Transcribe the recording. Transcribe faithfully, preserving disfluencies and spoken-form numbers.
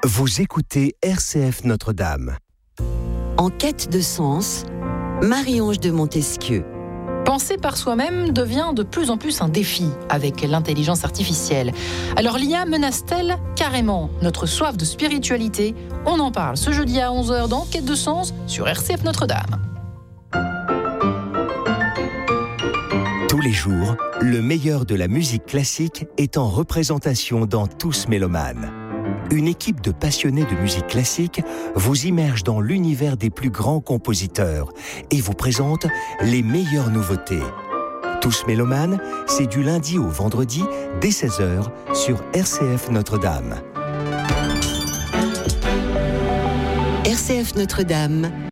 Vous écoutez R C F Notre-Dame. En quête de sens, Marie-Ange de Montesquieu. Penser par soi-même devient de plus en plus un défi avec l'intelligence artificielle. Alors l'I A menace-t-elle carrément notre soif de spiritualité ? On en parle ce jeudi à onze heures dans Quête de sens sur R C F Notre-Dame. Tous les jours, le meilleur de la musique classique est en représentation dans Tous Mélomanes. Une équipe de passionnés de musique classique vous immerge dans l'univers des plus grands compositeurs et vous présente les meilleures nouveautés. Tous Mélomanes, c'est du lundi au vendredi dès seize heures sur R C F Notre-Dame. R C F Notre-Dame,